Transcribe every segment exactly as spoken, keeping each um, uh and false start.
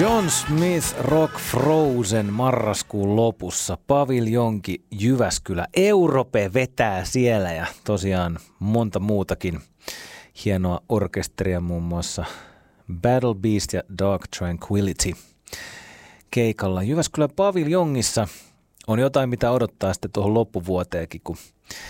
John Smith Rock Frozen marraskuun lopussa. Paviljonki Jyväskylä. Europe vetää siellä ja tosiaan monta muutakin hienoa orkesteria, muun muassa Battle Beast ja Dark Tranquility keikalla. Jyväskylän paviljongissa on jotain, mitä odottaa sitten tuohon loppuvuoteenkin, kun,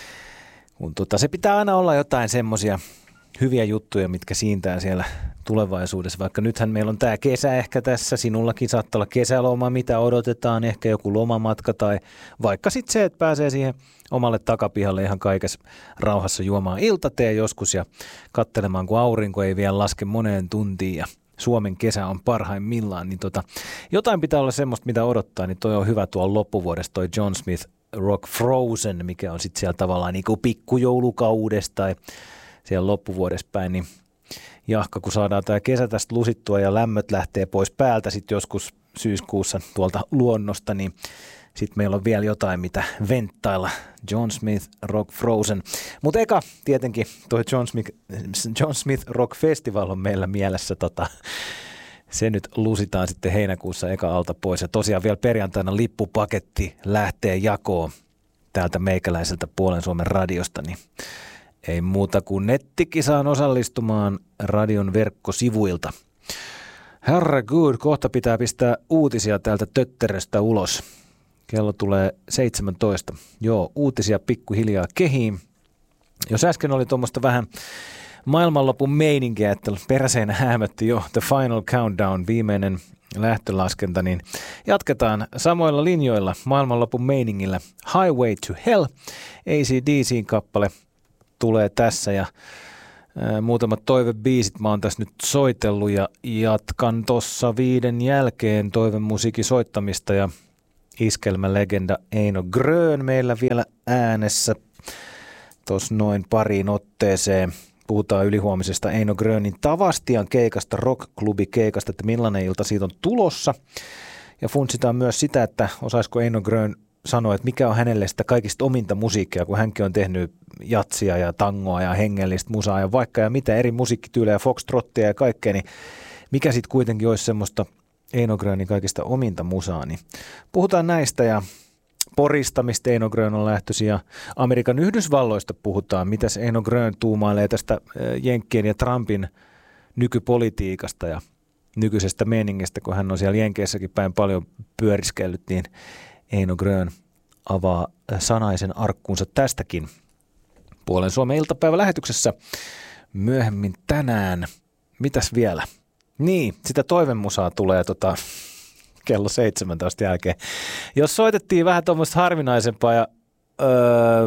kun tota, se pitää aina olla jotain semmoisia hyviä juttuja, mitkä siintää siellä tulevaisuudessa. Vaikka nythän meillä on tämä kesä ehkä tässä, sinullakin saattaa olla kesäloma, mitä odotetaan, ehkä joku lomamatka tai vaikka sitten se, että pääsee siihen omalle takapihalle ihan kaikessa rauhassa juomaan iltatee joskus ja katselemaan, kun aurinko ei vielä laske moneen tuntiin ja Suomen kesä on parhaimmillaan, niin tota, jotain pitää olla semmoista, mitä odottaa, niin toi on hyvä tuolla loppuvuodesta toi John Smith Rock Frozen, mikä on sitten siellä tavallaan niin kuin pikkujoulukaudesta tai siellä loppuvuodessa päin, niin jahka, kun saadaan tämä kesä tästä lusittua ja lämmöt lähtee pois päältä sitten joskus syyskuussa tuolta luonnosta, niin sitten meillä on vielä jotain, mitä venttailla. John Smith Rock Frozen. Mutta eka tietenkin tuo John Smith, John Smith Rock Festival on meillä mielessä. Tota, se nyt lusitaan sitten heinäkuussa eka alta pois. Ja tosiaan vielä perjantaina lippupaketti lähtee jakoon täältä meikäläiseltä Puolen Suomen radiosta, niin ei muuta kuin nettikisaan osallistumaan radion verkkosivuilta. Herregud, kohta pitää pistää uutisia täältä tötteröstä ulos. Kello tulee seitsemäntoista. Joo, uutisia pikkuhiljaa kehiin. Jos äsken oli tuommoista vähän maailmanlopun meininkiä, että peräseinä häämötti jo The Final Countdown, viimeinen lähtölaskenta, niin jatketaan samoilla linjoilla maailmanlopun meiningillä. Highway to Hell, A C D C:n kappale tulee tässä ja ää, muutamat toivebiisit mä oon tässä nyt soitellut ja jatkan tossa viiden jälkeen toivemusiikin soittamista ja iskelmälegenda Eino Grön meillä vielä äänessä tuossa noin pariin otteeseen. Puhutaan ylihuomisesta Eino Grönin Tavastian keikasta, rock-klubi-keikasta, että millainen ilta siitä on tulossa. Ja funtsitaan myös sitä, että osaisiko Eino Grön sanoa, että mikä on hänelle sitä kaikista ominta musiikkia, kun hänkin on tehnyt jatsia ja tangoa ja hengellistä musaa ja vaikka ja mitä eri musiikkityylejä, foxtrottia ja kaikkea, niin mikä sitten kuitenkin olisi semmoista Eino Grönin kaikista ominta musaa, niin puhutaan näistä ja Porista, mistä Eino Grön on lähtöisin ja Amerikan Yhdysvalloista puhutaan, mitäs Eino Grön tuumailee tästä Jenkkien ja Trumpin nykypolitiikasta ja nykyisestä meningistä, kun hän on siellä Jenkeissäkin päin paljon pyöriskellyt, niin Eino Grön avaa sanaisen arkkuunsa tästäkin Puolen Suomen iltapäivälähetyksessä myöhemmin tänään. Mitäs vielä? Niin, sitä toivemusaa tulee tota, kello seitsemäntoista jälkeen. Jos soitettiin vähän tuommoista harvinaisempaa ja öö,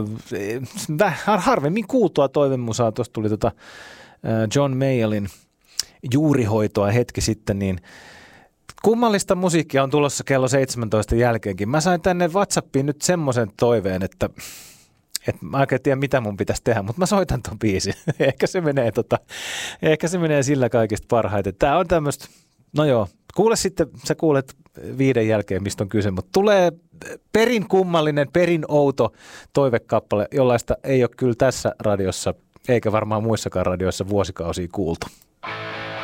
vähän harvemmin kuultua toivemusaa, tuosta tuli tota John Mayallin juurihoitoa hetki sitten, niin kummallista musiikkia on tulossa kello seitsemäntoista jälkeenkin. Mä sain tänne WhatsAppiin nyt semmoisen toiveen, että että mä oikein tiedä, mitä mun pitäisi tehdä, mutta mä soitan ton biisin. ehkä, se menee, tota, ehkä se menee sillä kaikista parhaiten. Tää on tämmöistä, no joo, kuule sitten, sä kuulet viiden jälkeen, mistä on kyse, mutta tulee perin kummallinen, perin outo toivekappale, jollaista ei ole kyllä tässä radiossa, eikä varmaan muissakaan radioissa vuosikausia kuultu.